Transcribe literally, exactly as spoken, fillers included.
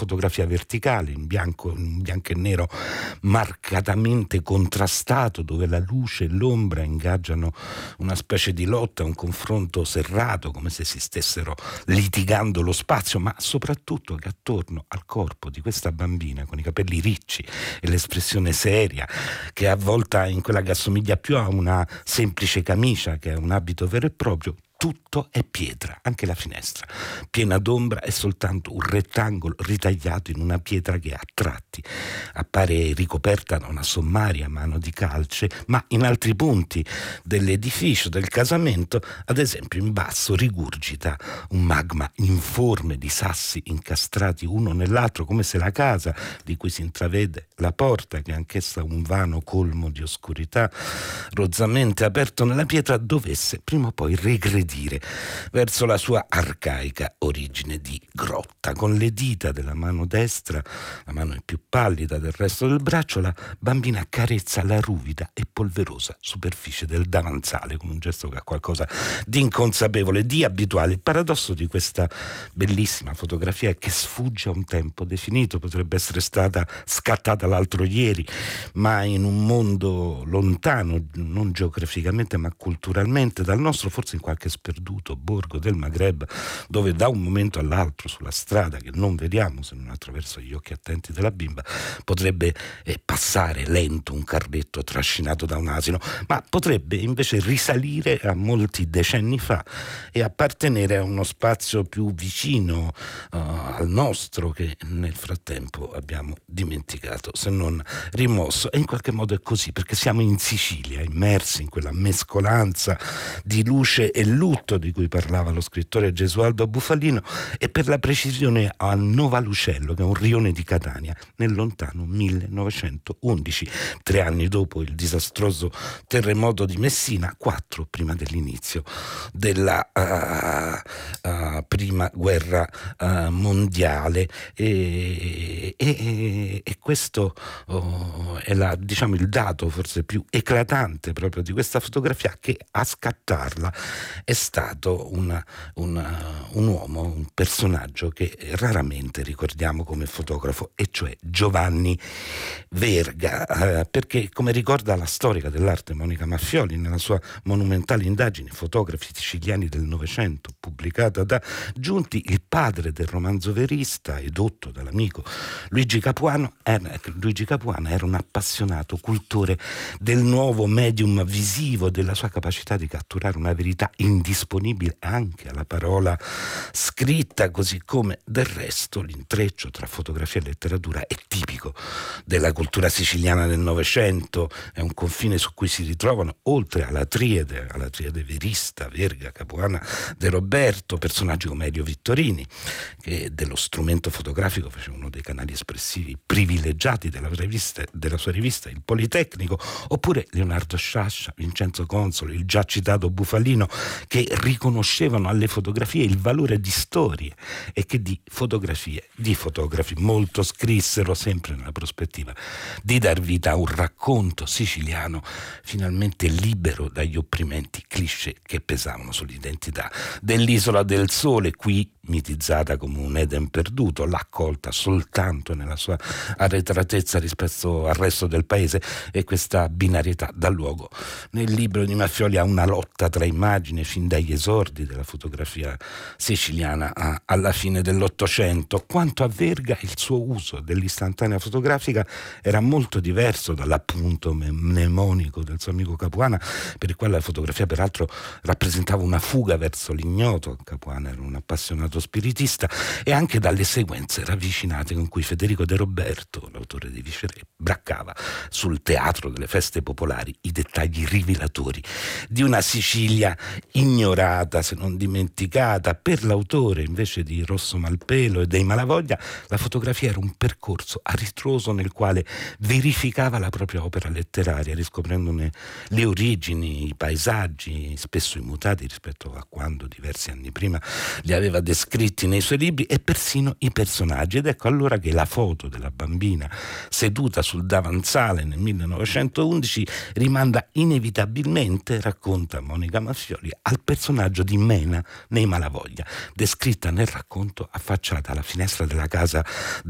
fotografia verticale in bianco, in bianco e nero marcatamente contrastato, dove la luce e l'ombra ingaggiano una specie di lotta, un confronto serrato, come se si stessero litigando lo spazio, ma soprattutto che attorno al corpo di questa bambina con i capelli ricci e l'espressione seria, che avvolta in quella che assomiglia più a una semplice camicia che a un abito vero e proprio, tutto è pietra, anche la finestra, piena d'ombra, è soltanto un rettangolo ritagliato in una pietra che a tratti appare ricoperta da una sommaria mano di calce, ma in altri punti dell'edificio, del casamento, ad esempio in basso, rigurgita un magma informe di sassi incastrati uno nell'altro, come se la casa, di cui si intravede la porta, che è anch'essa un vano colmo di oscurità, rozzamente aperto nella pietra, dovesse prima o poi regredire verso la sua arcaica origine di grotta. Con le dita della mano destra, la mano è più pallida del resto del braccio, la bambina accarezza la ruvida e polverosa superficie del davanzale con un gesto che ha qualcosa di inconsapevole, di abituale. Il paradosso di questa bellissima fotografia è che sfugge a un tempo definito, potrebbe essere stata scattata l'altro ieri, ma in un mondo lontano, non geograficamente ma culturalmente dal nostro, forse in qualche sperduto borgo del Maghreb, dove da un momento all'altro sulla strada, che non vediamo se non attraverso gli occhi attenti della bimba, potrebbe eh, passare lento un carretto trascinato da un asino, ma potrebbe invece risalire a molti decenni fa e appartenere a uno spazio più vicino uh, al nostro, che nel frattempo abbiamo dimenticato, se non rimosso. E in qualche modo è così, perché siamo in Sicilia, immersi in quella mescolanza di luce e lutto di cui parlava lo scrittore Gesualdo Bufalino, e per la precisione a Novalucello, che è un rione di Catania, nel lontano millenovecentoundici, tre anni dopo il disastroso terremoto di Messina, quattro prima dell'inizio della uh, uh, prima guerra uh, mondiale. E, e, e questo uh, è la, diciamo, il dato forse più eclatante proprio di questa fotografia, che a scattarla è stato una, una, un uomo, un personaggio che raramente ricordiamo come fotografo, e cioè Giovanni Verga, eh, perché, come ricorda la storica dell'arte Monica Maffioli nella sua monumentale indagine Fotografi siciliani del Novecento, pubblicata da Giunti, il padre del romanzo verista edotto dall'amico Luigi Capuano era, Luigi Capuano era un appassionato cultore del nuovo medium visivo, della sua capacità di catturare una verità indisponibile anche alla parola scritta, così come del resto l'intreccio tra fotografia e letteratura è tipico della cultura siciliana del Novecento. È un confine su cui si ritrovano, oltre alla triade, alla triade verista, Verga, Capuana, De Roberto, personaggi come Elio Vittorini, che dello strumento fotografico faceva uno dei canali espressivi privilegiati della rivista, della sua rivista Il Politecnico, oppure Leonardo Sciascia, Vincenzo Consoli, il già citato Bufalino, che riconoscevano alle fotografie il valore di storie, e che di fotografie, di fotografi molto scrissero, sempre nella prospettiva di dar vita a un racconto siciliano finalmente libero dagli opprimenti cliché che pesavano sull'identità dell'Isola del Sole, qui mitizzata come un Eden perduto, l'accolta soltanto nella sua arretratezza rispetto al resto del paese, e questa binarietà dà luogo nel libro di Maffioli a una lotta tra immagini fin dagli esordi della fotografia siciliana a, alla fine dell'Ottocento. Quanto a Verga, il suo uso dell'istantanea fotografica era molto diverso dall'appunto mnemonico del suo amico Capuana, per il quale la fotografia peraltro rappresentava una fuga verso l'ignoto. Capuana era un appassionato spiritista, e anche dalle sequenze ravvicinate con cui Federico De Roberto, l'autore di Viceré, braccava sul teatro delle feste popolari i dettagli rivelatori di una Sicilia ignorata, se non dimenticata. Per l'autore, invece di Rosso Malpelo e dei Malavoglia, la fotografia era un percorso a ritroso nel quale verificava la propria opera letteraria, riscoprendone le origini, i paesaggi, spesso immutati rispetto a quando diversi anni prima li aveva descritti nei suoi libri, e persino i personaggi. Ed ecco allora che la foto della bambina seduta sul davanzale nel millenovecentoundici rimanda inevitabilmente, racconta Monica Maffioli, al personaggio di Mena nei Malavoglia, descritta nel racconto affacciata alla finestra della casa